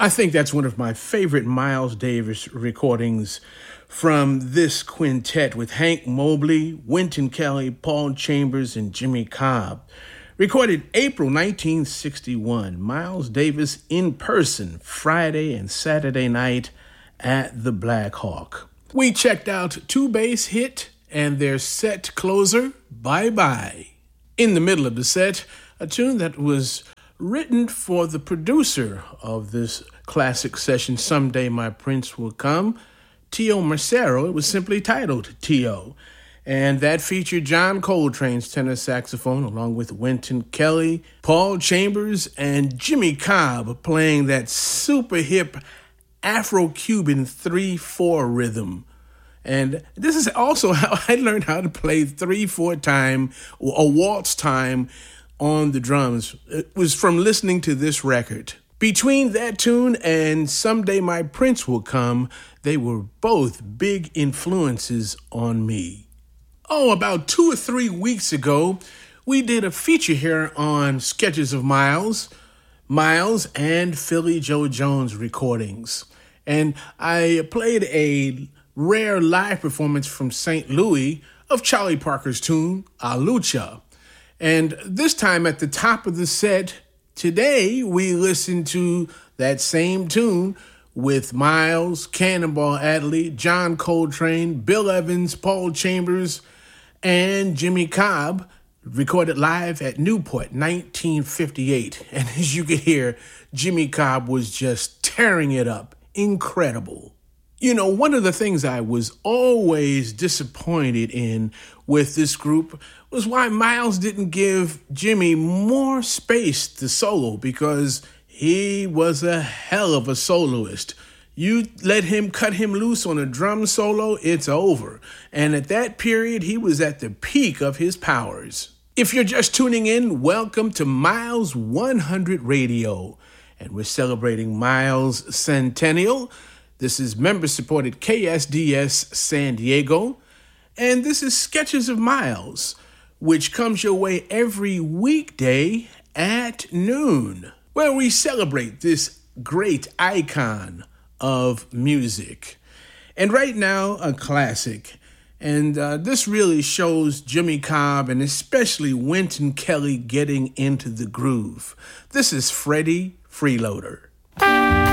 I think that's one of my favorite Miles Davis recordings from this quintet with Hank Mobley, Wynton Kelly, Paul Chambers, and Jimmy Cobb. Recorded April 1961, Miles Davis in person, Friday and Saturday night at the Black Hawk. We checked out Two Bass Hit and their set closer, Bye Bye. In the middle of the set, a tune that was written for the producer of this classic session, Someday My Prince Will Come, Tio Macero. It was simply titled Tio. And that featured John Coltrane's tenor saxophone along with Wynton Kelly, Paul Chambers, and Jimmy Cobb playing that super hip Afro-Cuban 3/4 rhythm. And this is also how I learned how to play 3/4 time or waltz time on the drums. It was from listening to this record. Between that tune and Someday My Prince Will Come, they were both big influences on me. Oh, about 2 or 3 weeks ago, we did a feature here on Sketches of Miles and Philly Joe Jones recordings. And I played a rare live performance from St. Louis of Charlie Parker's tune, A Lucha. And this time at the top of the set, today we listen to that same tune with Miles, Cannonball Adderley, John Coltrane, Bill Evans, Paul Chambers, and Jimmy Cobb, recorded live at Newport, 1958. And as you can hear, Jimmy Cobb was just tearing it up. Incredible. You know, one of the things I was always disappointed in with this group was why Miles didn't give Jimmy more space to solo, because he was a hell of a soloist. You let him cut him loose on a drum solo, it's over. And at that period, he was at the peak of his powers. If you're just tuning in, welcome to Miles 100 Radio. And we're celebrating Miles' centennial. This is member-supported KSDS San Diego. And this is Sketches of Miles, which comes your way every weekday at noon, where we celebrate this great icon of music. And right now, a classic. And this really shows Jimmy Cobb and especially Wynton Kelly getting into the groove. This is Freddie Freeloader.